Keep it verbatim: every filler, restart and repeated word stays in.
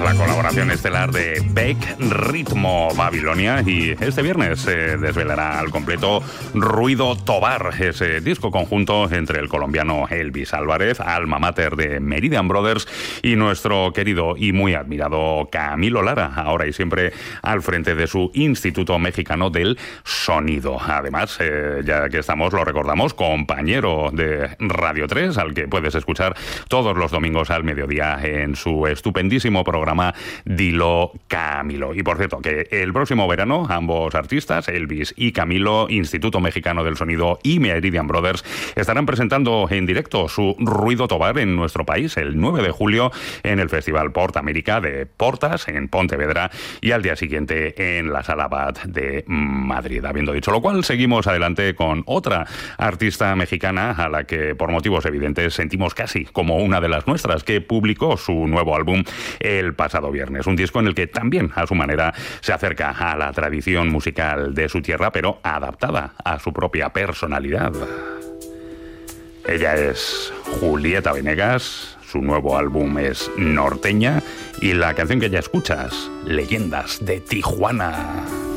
la colaboración estelar de Beck, Ritmo Babilonia, y este viernes se desvelará al completo Ruido Tobar, ese disco conjunto entre el colombiano Elvis Álvarez, alma mater de Meridian Brothers, y nuestro querido y muy admirado Camilo Lara, ahora y siempre al frente de su Instituto Mexicano del Sonido. Además, eh, ya que estamos, lo recordamos, compañero de Radio tres, al que puedes escuchar todos los domingos al mediodía en su estupendísimo programa Dilo Camilo. Y por cierto, que el próximo verano ambos artistas, Elvis y Camilo, Instituto Mexicano del Sonido y Meridian Brothers, estarán presentando en directo su Ruido Tobar en nuestro país el nueve de julio en el Festival Port América de Portas en Pontevedra y al día siguiente en la Sala Bat de Madrid. Habiendo dicho lo cual, seguimos adelante con otra artista mexicana a la que por motivos evidentes sentimos casi como una de las nuestras, que publicó su nuevo álbum el pasado viernes. Un disco en el que también, a su manera, se acerca a la tradición musical de su tierra, pero adaptada a su propia personalidad. Ella es Julieta Venegas, su nuevo álbum es Norteña y la canción que ya escuchas, Leyendas de Tijuana.